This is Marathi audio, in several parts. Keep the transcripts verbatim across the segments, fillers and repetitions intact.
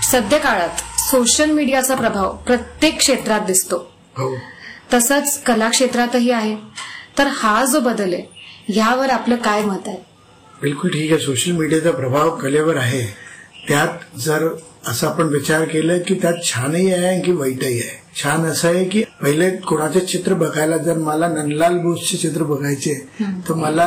सध्या काळात सोशल मीडियाचा प्रभाव प्रत्येक क्षेत्रात दिसतो. तसंच कला क्षेत्रातही आहे. तर हा जो बदल आहे यावर आपलं काय मत आहे? बिलकुल ठीक आहे. सोशल मीडियाचा प्रभाव कलेवर आहे. त्यात जर असं आपण विचार केला की त्यात छानही आहे की वाईटही आहे. छान असं आहे की पहिले कोणाचे चित्र बघायला जर मला नंदलाल बोसचे चित्र बघायचे तर मला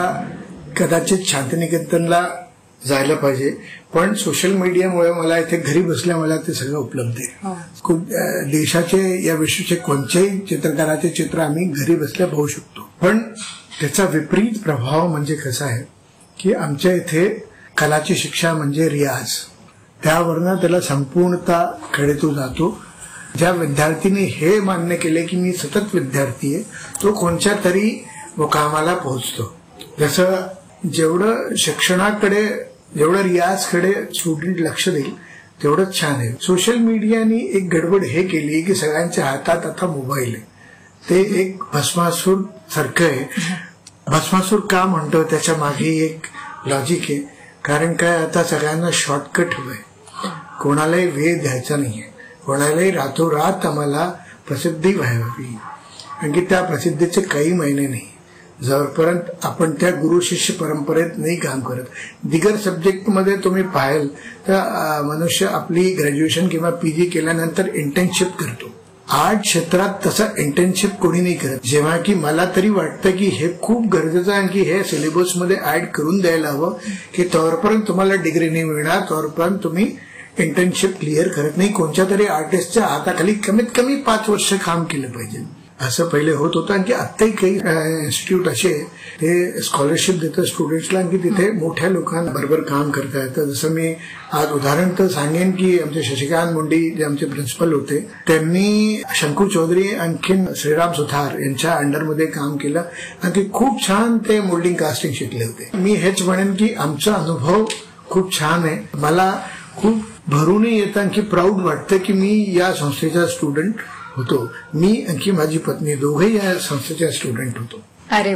कदाचित शांतिनिकेतनला जायला पाहिजे. पण सोशल मीडियामुळे मला इथे घरी बसल्या मला ते सगळं उपलब्ध आहे. खूप देशाचे या विश्वाचे कोणत्याही चित्रकाराचे चित्र आम्ही घरी बसल्या पाहू शकतो. पण त्याचा विपरीत प्रभाव म्हणजे कसा आहे की आमच्या इथे कलाची शिक्षा म्हणजे रियाज. त्यावरनं त्याला संपूर्णता कडे जातो. ज्या विद्यार्थीने हे मान्य केले की मी सतत विद्यार्थी आहे तो कोणत्या तरी मुकामाला पोहोचतो. जसं जेवढं शिक्षणाकडे जेवढं रियाजकडे स्टुडंट लक्ष देईल तेवढंच छान आहे. सोशल मीडियाने एक गडबड हे केली की सगळ्यांच्या हातात आता मोबाईल आहे. ते एक भस्मासूर सारखं आहे. भस्मासूर का म्हणतो त्याच्या मागे एक लॉजिक आहे. कारण काय आता सगळ्यांना शॉर्टकट हवंय. कोणालाही वेळ द्यायचा नाहीये. कोणालाही रातोरात आम्हाला प्रसिद्धी व्हावी. कारण की त्या प्रसिद्धीचे काही महिने नाही जोपर्यंत आपण त्या गुरु शिष्य परंपरेत नाही काम करत. दिगर सब्जेक्टमध्ये तुम्ही पाहाल तर मनुष्य आपली ग्रॅज्युएशन किंवा पीजी केल्यानंतर इंटर्नशिप करतो. आर्ट क्षेत्रात तसं इंटर्नशिप कोणी नाही करत. जेव्हा की मला तरी वाटतं की हे खूप गरजेचं आहे की हे सिलेबसमध्ये ऍड करून द्यायला हवं की तोपर्यंत तुम्हाला डिग्री नाही मिळणार तोपर्यंत तुम्ही इंटर्नशिप क्लिअर करत नाही. कोणत्या तरी आर्टिस्टच्या हाताखाली कमीत कमी पाच वर्ष काम केलं पाहिजे असं पहिले होत होतं. आणि आत्ताही काही इन्स्टिट्यूट असे ते स्कॉलरशिप देतात स्टुडंट्सला की तिथे मोठ्या लोकांबरोबर काम करता येतं. जसं मी आज उदाहरण तर सांगेन की आमचे शशिकांत मुंडी जे आमचे प्रिन्सिपल होते त्यांनी शंकू चौधरी आणखीन श्रीराम सुथार यांच्या अंडरमध्ये काम केलं आणि खूप छान ते मोल्डिंग कास्टिंग शिकले होते. मी हेच म्हणेन की आमचा अनुभव खूप छान आहे. मला खूप भरूनही येतं आणखी प्राऊड वाटतं की मी या संस्थेचा स्टुडंट होतो. मी आणखी माझी पत्नी दोघेही या संस्थेच्या स्टुडंट होतो. अरे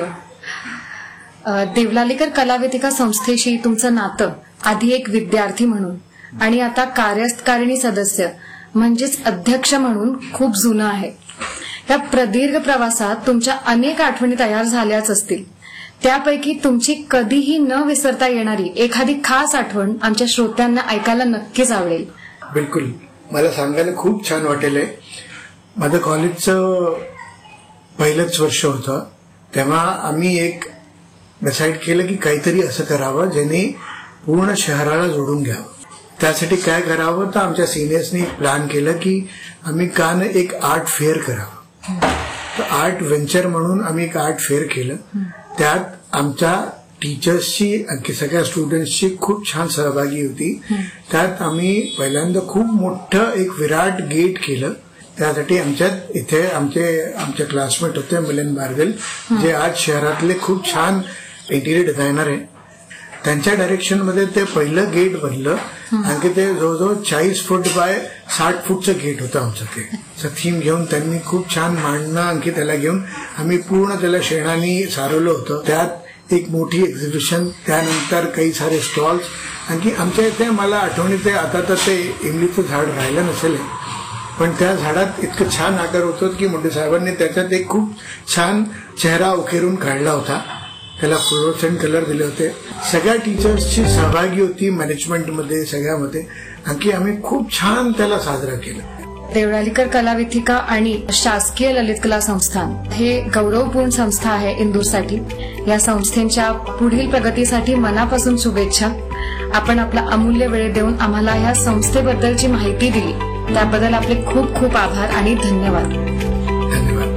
वा. देवलालीकर कलावेदिका संस्थेशी तुमचं नातं आधी एक विद्यार्थी म्हणून आणि आता कार्यकारिणी सदस्य म्हणजेच अध्यक्ष म्हणून खूप जुनं आहे. या प्रदीर्घ प्रवासात तुमच्या अनेक आठवणी तयार झाल्याच असतील. त्यापैकी तुमची कधीही न विसरता येणारी एखादी खास आठवण आमच्या श्रोत्यांना ऐकायला नक्कीच आवडेल. बिलकुल. मला सांगायला खूप छान वाटेल. माझं कॉलेजचं पहिलंच वर्ष होतं तेव्हा आम्ही एक डिसाईड केलं की काहीतरी असं करावं ज्याने पूर्ण शहराला जोडून घ्यावं. त्यासाठी काय करावं तर आमच्या सिनियर्सनी प्लॅन केलं की आम्ही का न एक आर्ट फेअर करावं. तर आर्ट व्हेंचर म्हणून आम्ही एक आर्ट फेअर केलं. त्यात आमच्या टीचर्सची आणखी सगळ्या स्टुडंट्सची खूप छान सहभागी होती. त्यात आम्ही पहिल्यांदा खूप मोठं एक विराट गेट केलं. त्यासाठी आमच्यात इथे आमचे आमचे क्लासमेट होते मिलिंद बारगल जे आज शहरातले खूप छान इंटिरियर डिझायनर आहे. त्यांच्या डायरेक्शनमध्ये ते पहिलं गेट बनलं. आणखी ते जवळजवळ चाळीस फूट बाय साठ फूटचं गेट होतं आमचं. ते थीम घेऊन त्यांनी खूप छान मांडणं आणखी त्याला घेऊन आम्ही पूर्ण त्याला शेणाने सारवलं होतं. त्यात एक मोठी एक्झिबिशन त्यानंतर काही सारे स्टॉल्स. आणखी आमच्या इथे मला आठवणीत आहे आता तर ते इमलीचं झाड राहिलं नसेल पण त्या झाडात इतकं छान आकार होतं की मुंडे साहेबांनी त्याच्यात एक खूप छान चेहरा उकेरून काढला होता. त्याला फ्लोरोसेंट कलर दिले होते. सगळ्या टीचर्सची सहभागी होती मॅनेजमेंटमध्ये सगळ्यामध्ये. आणखी आम्ही खूप छान त्याला साजरा केलं. देवलालीकर कलावेदिका आणि शासकीय ललित कला संस्थान हे गौरवपूर्ण संस्था आहे इंदूरसाठी. या संस्थेच्या पुढील प्रगतीसाठी मनापासून शुभेच्छा. आपण आपला अमूल्य वेळ देऊन आम्हाला या संस्थेबद्दलची माहिती दिली त्याबद्दल आपले खूप खूप आभार आणि धन्यवाद. धन्यवाद.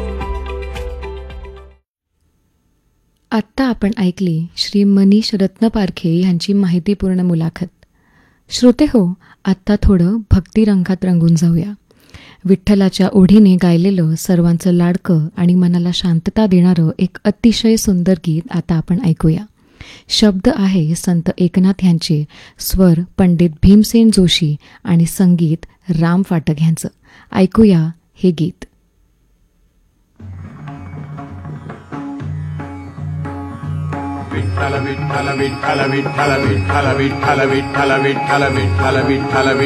आत्ता आपण ऐकली श्री मनीष रत्न पारखे यांची माहितीपूर्ण मुलाखत. श्रोते हो, आत्ता थोडं भक्ती रंगात रंगून जाऊया. विठ्ठलाच्या ओढीने गायलेलं सर्वांचं लाडकं आणि मनाला शांतता देणारं एक अतिशय सुंदर गीत आता आपण ऐकूया. शब्द आहे संत एकनाथ यांचे, स्वर पंडित भीमसेन जोशी आणि संगीत राम फाटक यांचं. ऐकूया हे गीत. विठ्ठल विठ्ठल विठ्ठल विठ्ठल विठ्ठल विठ्ठल विठ्ठल विठ्ठल विठ्ठल विठ्ठल